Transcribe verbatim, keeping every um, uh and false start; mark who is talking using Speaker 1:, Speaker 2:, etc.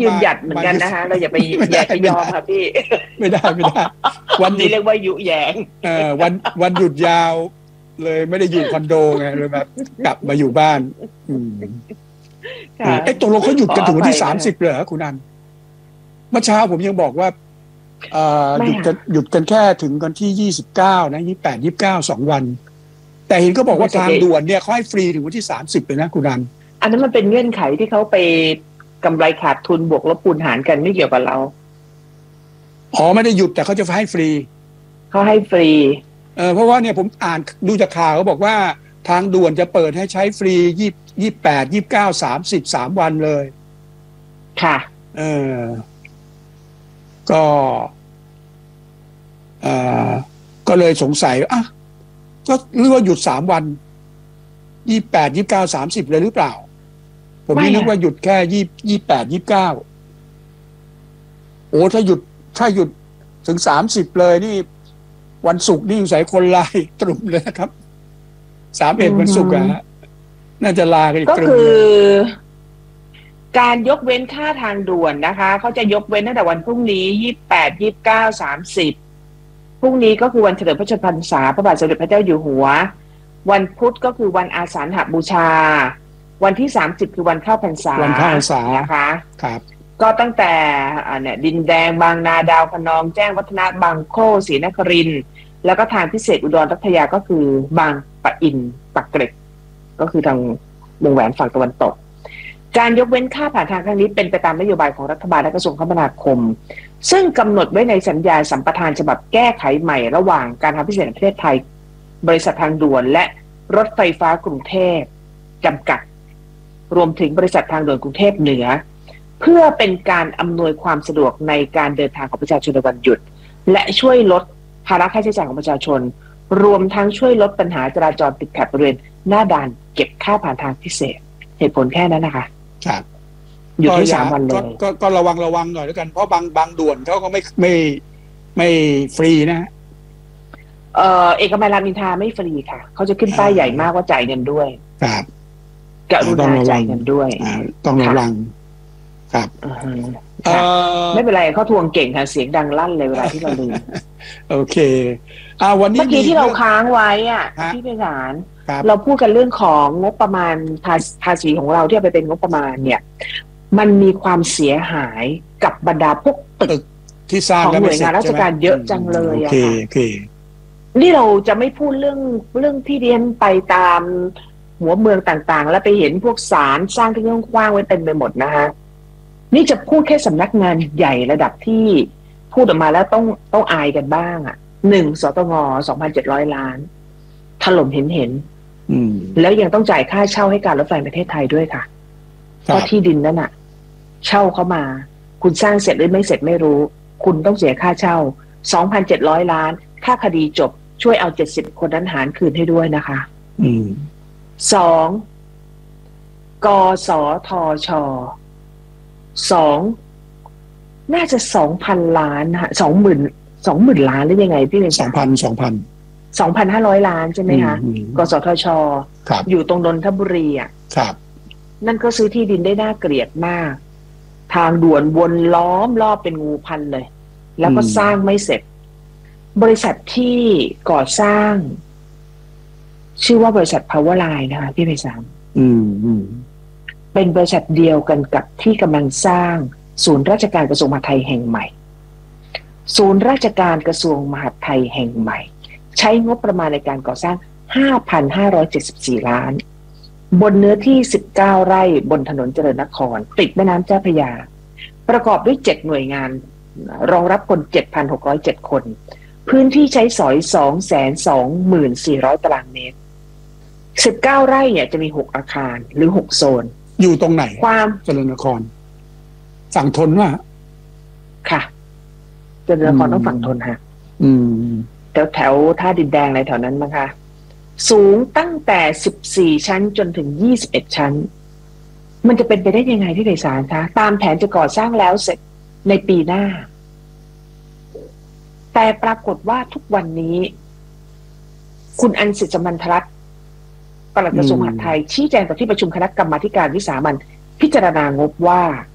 Speaker 1: ยืนหยัดเหมือนกันนะคะเราอย่าไปอย่าไปยอมค่ะพี่
Speaker 2: ไม่ได้ไม่ได้
Speaker 1: วันนี้เรียกว่ายุแยง
Speaker 2: เออวันวันหยุดยาวเลยไม่ได้อยู่คอนโดไงเลยแบบกลับมาอยู่บ้านอืมไอ้ตกลงเขาหยุดกันถึงวันที่สามสิบเลยเหรอคุณนันเมื่อเช้าผมยังบอกว่าเอ่อหยุดกันหยุดกันแค่ถึงวันที่ยี่สิบเก้านะยี่สิบแปดยี่สิบเก้าสองวันแต่เห็นก็บอกว่าทางด่วนเนี่ยเขาให้ฟรีถึงวันที่สามสิบเลยนะคุณนัน
Speaker 1: อันนั้นมันเป็นเงื่อนไขที่เขาไปกำไรขาดทุนบวกลบคูณหารกันไม่เกี่ยวกับเรา
Speaker 2: อ๋อไม่ได้หยุดแต่เขาจะให้ฟรี
Speaker 1: เขาให้ฟรี
Speaker 2: เออเพราะว่าเนี่ยผมอ่านดูจากข่าวเขาบอกว่าทางด่วนจะเปิดให้ใช้ฟรียี่ยี่แปดยี่เก้าสามสิบสามวันเลย
Speaker 1: ค่ะ
Speaker 2: เออก็เออก็เลยสงสัยอ่ะก็เรียกว่าหยุดสามวันยี่แปดยี่เก้าสามสิบเลยหรือเปล่าผมนี่นึกว่าหยุดแค่ยี่ยี่แปดยี่เก้าโอ้ถ้าหยุดถ้าหยุดถึงสามสิบเลยนี่วันศุกร์นี่สงสัยคนลาอีกตรุมเลยนะครับสามเอ็ดวันศุกร์อะน่าจะลากันอีกตรุม
Speaker 1: ก็คือการยกเว้นค่าทางด่วนนะคะเขาจะยกเว้นตั้งแต่วันพรุ่งนี้ยี่แปดยี่เก้าสามสิบพรุ่งนี้ก็คือวันเฉลิมพระชนมพรรษาพระบาทสมเด็จพระเจ้าอยู่หัววันพุธก็คือวันอาสาฬหบูชาวันที่สามสิบคือวันเข้าพรรษา
Speaker 2: วันเข้าพรรษา
Speaker 1: นะคะ
Speaker 2: ครับ
Speaker 1: ก็ตั้งแต่เนี่ยดินแดงบางนาดาวคะนองแจ้งวัฒนะบางโคศรีนครินทร์แล้วก็ทางพิเศษอุดรพัทยาก็คือบางปะอินปักเกร็ดก็คือทางวงแหวนฝั่งตะวันตกการยกเว้นค่าผ่านทางครั้งนี้เป็นไปตามนโยบายของรัฐบาลและกระทรวงคมนาคมซึ่งกำหนดไว้ในสัญญาสัมปทานฉบับแก้ไขใหม่ระหว่างการทางพิเศษแห่งประเทศไทยบริษัททางด่วนและรถไฟฟ้ากรุงเทพจำกัดรวมถึงบริษัททางด่วนกรุงเทพเหนือเพื่อเป็นการอำนวยความสะดวกในการเดินทางของประชาชนในวันหยุดและช่วยลดภาระค่าใช้จ่ายของประชาชนรวมทั้งช่วยลดปัญหาจราจรติดขัดบริเวณหน้าด่านเก็บค่าผ่านทางพิเศษเหตุผลแค่นั้นนะคะ
Speaker 2: ครับ
Speaker 1: หยุดที่สามวันเลย
Speaker 2: ก็ก็ระวังระวังหน่อยแล้วกันเพราะบางบางด่วนเขาก็ไม่ไม่ไม่ฟรีนะ
Speaker 1: เอ่อเอกมัยรามอินทราไม่ฟรีค่ะเขาจะขึ้นป้ายใหญ่มากว่าจ่ายเงินด้วย
Speaker 2: ครับ
Speaker 1: กรุณาจ่ายเงินด้วย
Speaker 2: ต้องระวังครับ
Speaker 1: ไม่เป็นไรเขาทวงเก่งค่ะเสียงดังลั่นเลยเวลาที่เราลืม
Speaker 2: โอเคอ่าวันนี้
Speaker 1: เมื่อกี้ที่เราค้างไว้อ่ะพี่ไพศาลเราพูดกันเรื่องของงบประมาณภาษีของเราที่เอาไปเป็นงบประมาณเนี่ยมันมีความเสียหายกับบรรดาพวกตึก
Speaker 2: ที่สร้าง
Speaker 1: ของหน่วยงานราชการเยอะจังเลยอะค่ะนี่เราจะไม่พูดเรื่องเรื่องที่เรียนไปตามหัวเมืองต่างๆแล้วไปเห็นพวกศาลสร้างที่กว้างๆไว้เต็มไปหมดนะคะนี่จะพูดแค่สำนักงานใหญ่ระดับที่พูดออกมาแล้วต้องต้องอายกันบ้างอ่ะหนึ่งสตงสองพันเจ็ดร้อยล้านถล่มเห็นเห็นแล้วยังต้องจ่ายค่าเช่าให้การรถไฟประเทศไทยด้วยค่ะเพราะที่ดินนั่นอ่ะเช่าเข้ามาคุณสร้างเสร็จหรือไม่เสร็จไม่รู้คุณต้องเสียค่าเช่าสองพันเจ็ดร้อยล้านถ้าคดีจบช่วยเอาเจ็ดสิบคนนั้นหารคืนให้ด้วยนะคะสองกสทชสองน่าจะสองพันล้านนะสองหมื่นสองหมื่นล้านหรือยังไงพี่เป็น
Speaker 2: สองพันสองพัน
Speaker 1: สองพันห้าร้อยล้านใช่ไหมคะกสทชอยู่ตรงนนทบุรีอ่ะนั่นก็ซื้อที่ดินได้น่าเกลียดมากทางด่วนวนล้อมรอบเป็นงูพันเลยแล้วก็สร้างไม่เสร็จบริษัทที่ก่อสร้างชื่อว่าบริษัท Powerline นะคะพี่ไพศาล
Speaker 2: อืมอืม
Speaker 1: เป็นบริษัทเดียวกันกับที่กำลังสร้างศูนย์ราชการกระทรวงมหาดไทยแห่งใหม่ศูนย์ราชการกระทรวงมหาดไทยแห่งใหม่ใช้งบประมาณในการก่อสร้าง ห้าพันห้าร้อยเจ็ดสิบสี่ ล้านบนเนื้อที่สิบเก้าไร่บนถนนเจริญนครติดแม่น้ำเจ้าพระยาประกอบด้วยเจ็ดหน่วยงานรองรับคน เจ็ดพันหกร้อยเจ็ด คนพื้นที่ใช้สอย สองแสนสองหมื่นสี่ร้อย ตารางเมตรสิบเก้าไร่เนี่ยจะมีหกอาคารหรือหกโซน
Speaker 2: อยู่ตรงไหน
Speaker 1: ความ
Speaker 2: เจริญนครฝั่งทนว่า
Speaker 1: ค่ะเจริญนครต้องฝั่งทนค่ะ
Speaker 2: อืม
Speaker 1: แถวแถวท่าดินแดงอะไรแถวนั้นมั้งคะสูงตั้งแต่สิบสี่ชั้นจนถึงยี่สิบเอ็ดชั้นมันจะเป็นไปได้ยังไงที่ไพศาลคะตามแผนจะก่อสร้างแล้วเสร็จในปีหน้าแต่ปรากฏว่าทุกวันนี้คุณอัญสิทธิ์ สมันทรัตน์ปลัดกระทรวงมหาดไทยชี้แจงต่อที่ประชุมคณะกรรมาธิการวิสามัญพิจารณางบว่า